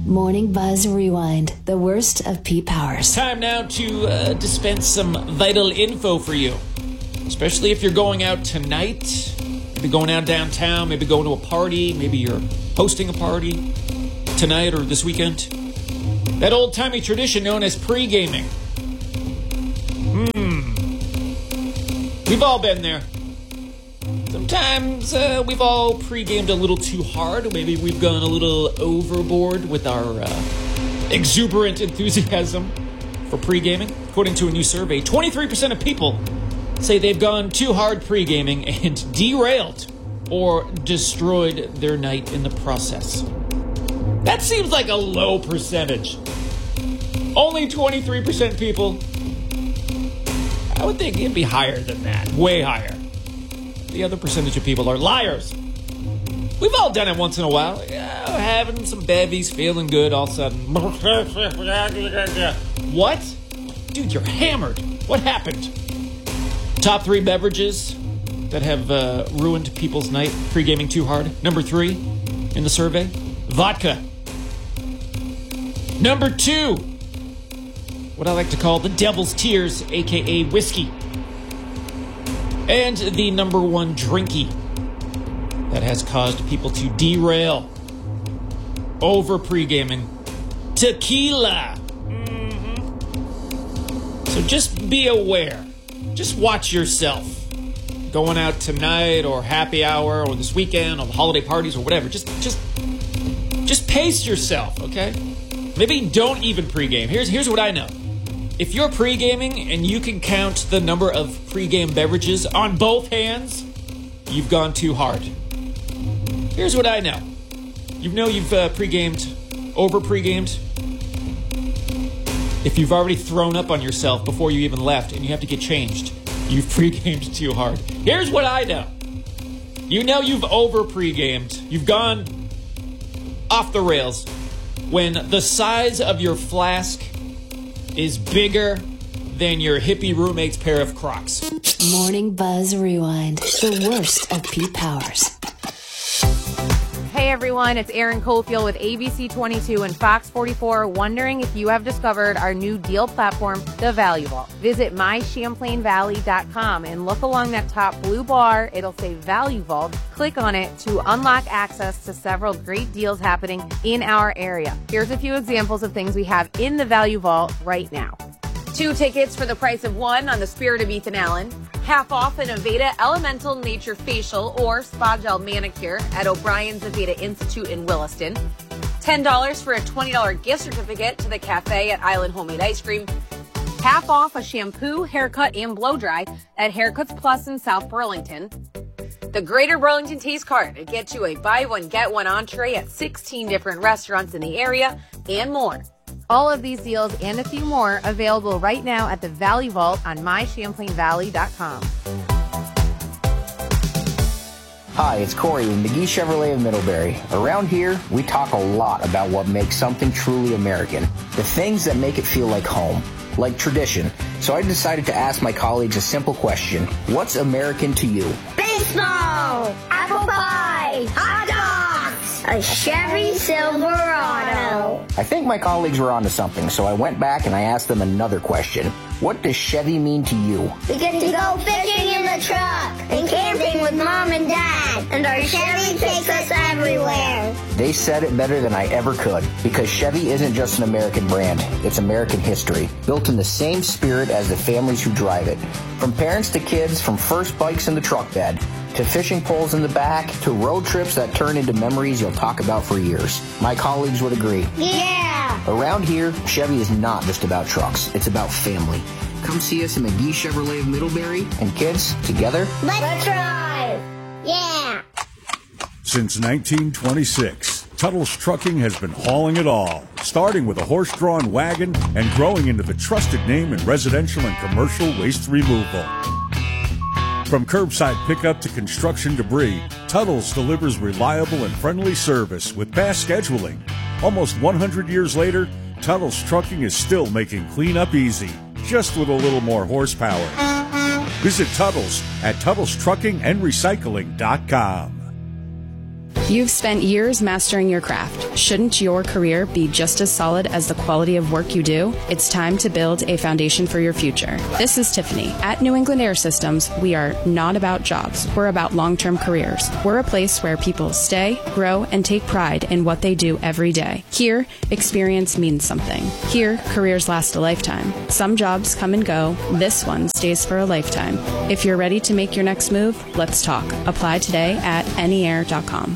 Morning Buzz Rewind, the worst of Pete Powers. Time now to dispense some vital info for you, especially if you're going out tonight, maybe going out downtown, maybe going to a party, maybe you're hosting a party tonight or this weekend. That old-timey tradition known as pre-gaming. We've all been there. Sometimes we've all pre-gamed a little too hard. Maybe we've gone a little overboard with our exuberant enthusiasm for pre-gaming. According to a new survey, 23% of people say they've gone too hard pre-gaming and derailed or destroyed their night in the process. That seems like a low percentage. Only 23% people. I would think it'd be higher than that. Way higher. The other percentage of people are liars. We've all done it once in a while. Having some bevies, feeling good, all of a sudden. What? Dude, you're hammered. What happened? Top 3 beverages that have ruined people's night pre-gaming too hard. Number 3 in the survey, vodka. Number 2, what I like to call the devil's tears, a.k.a. whiskey. And the number 1 drinky that has caused people to derail over pre-gaming, tequila. So just be aware. Just watch yourself. Going out tonight or happy hour or this weekend or the holiday parties or whatever. Just pace yourself, okay? Maybe don't even pre-game. Here's what I know. If you're pre-gaming and you can count the number of pre-game beverages on both hands, you've gone too hard. Here's what I know. You've pre-gamed, over pre-gamed. If you've already thrown up on yourself before you even left and you have to get changed, you've pre-gamed too hard. Here's what I know. You know you've over pre-gamed. You've gone off the rails when the size of your flask is bigger than your hippie roommate's pair of Crocs. Morning Buzz Rewind, the worst of Pete Powers. Hey everyone, it's Erin Cofield with ABC 22 and Fox 44, wondering if you have discovered our new deal platform, The Value Vault. Visit mychamplainvalley.com and look along that top blue bar. It'll say Value Vault. Click on it to unlock access to several great deals happening in our area. Here's a few examples of things we have in the Value Vault right now. 2 tickets for the price of 1 on the Spirit of Ethan Allen. Half off an Aveda Elemental Nature Facial or Spa Gel Manicure at O'Brien's Aveda Institute in Williston. $10 for a $20 gift certificate to the cafe at Island Homemade Ice Cream. Half off a shampoo, haircut, and blow dry at Haircuts Plus in South Burlington. The Greater Burlington Taste Card. It gets you a buy one, get one entree at 16 different restaurants in the area and more. All of these deals and a few more available right now at the Value Vault on mychamplainvalley.com. Hi, it's Corey with McGee Chevrolet of Middlebury. Around here, we talk a lot about what makes something truly American. The things that make it feel like home, like tradition. So I decided to ask my colleagues a simple question. What's American to you? Baseball, apple pie, hot dogs, a Chevy Silverado. I think my colleagues were onto something, so I went back and I asked them another question. What does Chevy mean to you? We get to go fishing in the truck and camping with Mom and Dad, and our Chevy takes us everywhere. They said it better than I ever could, because Chevy isn't just an American brand, it's American history, built in the same spirit as the families who drive it. From parents to kids, from first bikes in the truck bed, to fishing poles in the back, to road trips that turn into memories you'll talk about for years. My colleagues would agree. Yeah! Around here, Chevy is not just about trucks, it's about family. Come see us at McGee Chevrolet of Middlebury, and kids, together, Let's drive! Yeah! Since 1926, Tuttle's Trucking has been hauling it all, starting with a horse-drawn wagon and growing into the trusted name in residential and commercial waste removal. From curbside pickup to construction debris, Tuttle's delivers reliable and friendly service with fast scheduling. Almost 100 years later, Tuttle's Trucking is still making cleanup easy, just with a little more horsepower. Visit Tuttle's at Tuttle'sTruckingAndRecycling.com. You've spent years mastering your craft. Shouldn't your career be just as solid as the quality of work you do? It's time to build a foundation for your future. This is Tiffany. At New England Air Systems, we are not about jobs. We're about long-term careers. We're a place where people stay, grow, and take pride in what they do every day. Here, experience means something. Here, careers last a lifetime. Some jobs come and go. This one stays for a lifetime. If you're ready to make your next move, let's talk. Apply today at neair.com.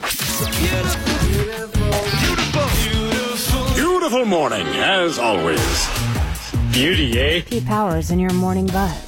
Beautiful morning, as always. Beauty, eh? Pete Powers in your morning buzz.